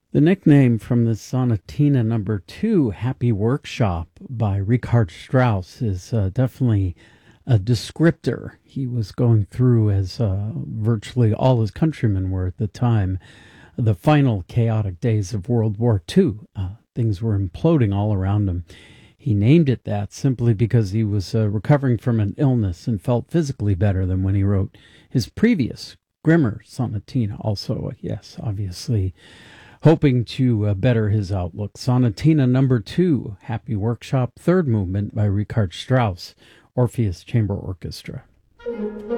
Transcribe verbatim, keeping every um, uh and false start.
The nickname from the Sonatina Number Two, "Happy Workshop" by Richard Strauss, is uh, definitely a descriptor. He was going through, as uh, virtually all his countrymen were at the time, the final chaotic days of World War Two. Uh, things were imploding all around him. He named it that simply because he was uh, recovering from an illness and felt physically better than when he wrote his previous, grimmer Sonatina. Also, yes, obviously hoping to uh, better his outlook. Sonatina Number Two, Happy Workshop, third movement by Richard Strauss, Orpheus Chamber Orchestra.